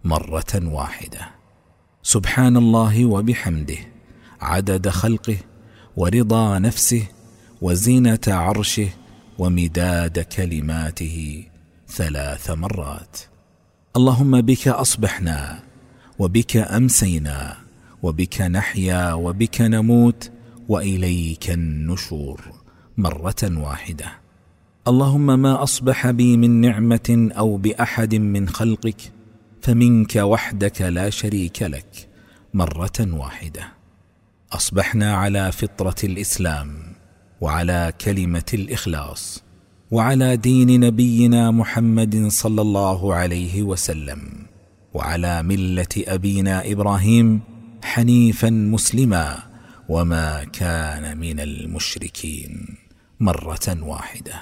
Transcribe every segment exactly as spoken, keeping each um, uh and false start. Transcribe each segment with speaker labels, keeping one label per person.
Speaker 1: مرة واحدة. سبحان الله وبحمده عدد خلقه ورضا نفسه وزينة عرشه ومداد كلماته ثلاث مرات. اللهم بك أصبحنا وبك أمسينا وبك نحيا وبك نموت وإليك النشور مرة واحدة. اللهم ما أصبح بي من نعمة أو بأحد من خلقك فمنك وحدك لا شريك لك مرة واحدة. أصبحنا على فطرة الإسلام وعلى كلمة الإخلاص وعلى دين نبينا محمد صلى الله عليه وسلم وعلى ملة أبينا إبراهيم حنيفا مسلما وما كان من المشركين مرة واحدة.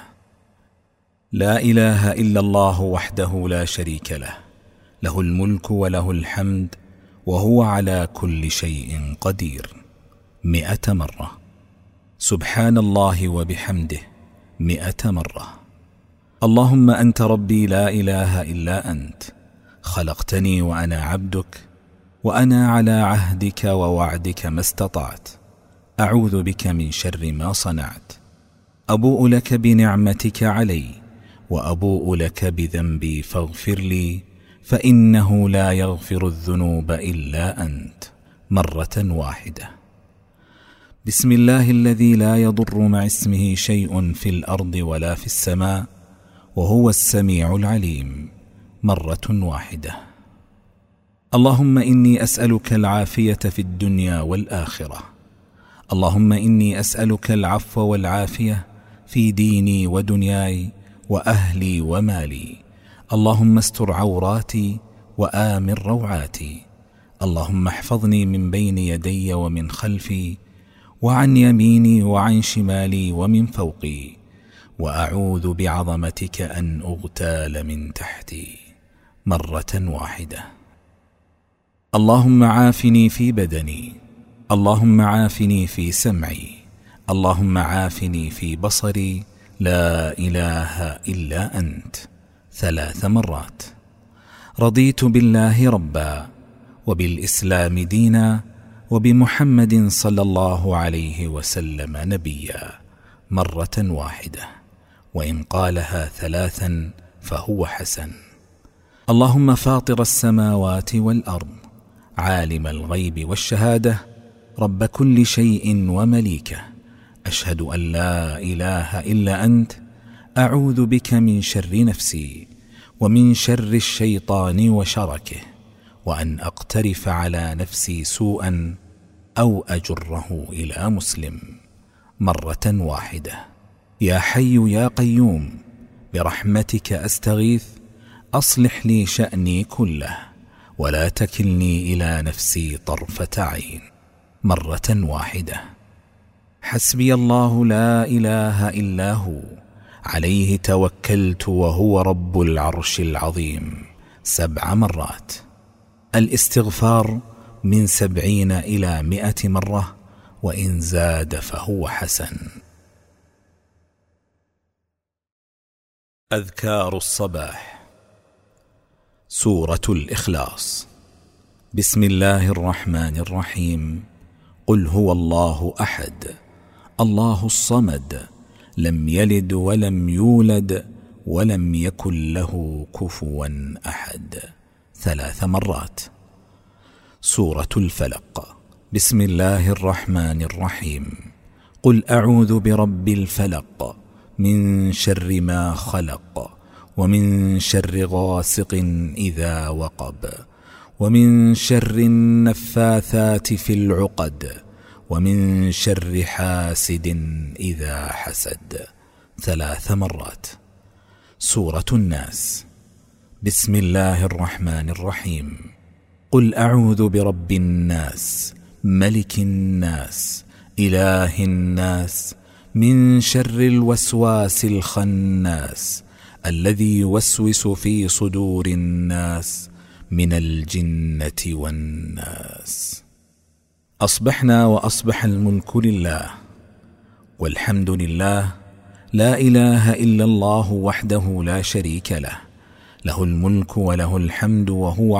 Speaker 1: لا إله إلا الله وحده لا شريك له، له الملك وله الحمد وهو على كل شيء قدير مئة مرة. سبحان الله وبحمده مئة مرة. اللهم أنت ربي لا إله إلا أنت، خلقتني وأنا عبدك وأنا على عهدك ووعدك ما استطعت، أعوذ بك من شر ما صنعت. أبوء لك بنعمتك علي وأبوء لك بذنبي فاغفر لي، فإنه لا يغفر الذنوب إلا أنت مرة واحدة. بسم الله الذي لا يضر مع اسمه شيء في الأرض ولا في السماء وهو السميع العليم مرة واحدة. اللهم إني أسألك العافية في الدنيا والآخرة. اللهم إني أسألك العفو والعافية في ديني ودنياي وأهلي ومالي. اللهم استر عوراتي وآمن روعاتي. اللهم احفظني من بين يدي ومن خلفي وعن يميني وعن شمالي ومن فوقي، وأعوذ بعظمتك أن أغتال من تحتي مرة واحدة. اللهم عافني في بدني، اللهم عافني في سمعي، اللهم عافني في بصري، لا إله إلا أنت ثلاث مرات. رضيت بالله ربا وبالإسلام دينا وبمحمد صلى الله عليه وسلم نبيا مرة واحدة، وإن قالها ثلاثا فهو حسن. اللهم فاطر السماوات والأرض، عالم الغيب والشهادة، رب كل شيء ومليكه، أشهد أن لا إله إلا أنت، أعوذ بك من شر نفسي ومن شر الشيطان وشركه، وأن أقترف على نفسي سوءا أو أجره إلى مسلم مرة واحدة. يا حي يا قيوم برحمتك أستغيث، أصلح لي شأني كله ولا تكلني إلى نفسي طرفة عين مرة واحدة. حسبي الله لا إله إلا هو، عليه توكلت وهو رب العرش العظيم سبع مرات. الاستغفار من سبعين إلى مئة مرة، وإن زاد فهو حسن. أذكار الصباح. سورة الإخلاص. بسم الله الرحمن الرحيم. قل هو الله أحد الله الصمد لم يلد ولم يولد ولم يكن له كفوا أحد ثلاث مرات. سورة الفلق. بسم الله الرحمن الرحيم. قل أعوذ برب الفلق من شر ما خلق ومن شر غاسق إذا وقب ومن شر النفاثات في العقد ومن شر حاسد إذا حسد ثلاث مرات. سورة الناس. بسم الله الرحمن الرحيم. قل أعوذ برب الناس ملك الناس إله الناس من شر الوسواس الخناس الذي يوسوس في صدور الناس من الجنة والناس. أصبحنا وأصبح الملك لله والحمد لله، لا إله إلا الله وحده لا شريك له، له الملك وله الحمد وهو